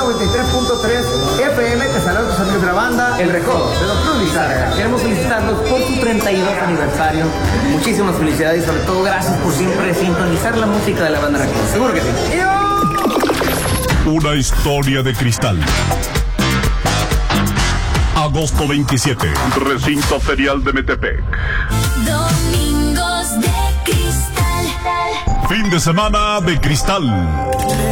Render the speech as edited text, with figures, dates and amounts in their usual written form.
93.3 FM. Te saludos tus amigos de la banda El Recodo de Don Cruz Lizárraga. Queremos felicitarlos por su 32 aniversario. Muchísimas felicidades y sobre todo gracias por siempre sintonizar la música de la banda Recodo. Seguro que sí. Una historia de cristal. Agosto 27, recinto ferial de Metepec. Domingos de cristal. Fin de semana de cristal.